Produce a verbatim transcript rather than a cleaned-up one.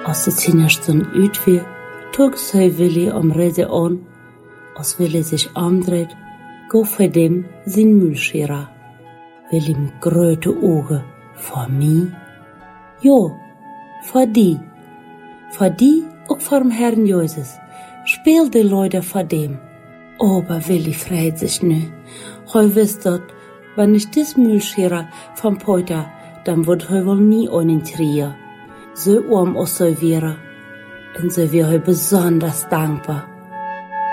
Als de tienerstund uit weer, tog zij Willy om reden aan. Als Willy zich omdreed, gaf hij dem zijn muilscherer. Willy met grote ogen, voor mij? Ja, voor die. Voor die, ook voor dem Herrn Jezus. Speel de Leute vor dem. Aber Willy freut sich nu. Hij wist dat, wenn ich dis Mühlscherer vom Peuter, dann wird hij wohl nie einen trier. So arm als so wäre. Und so wäre hij besonders dankbar.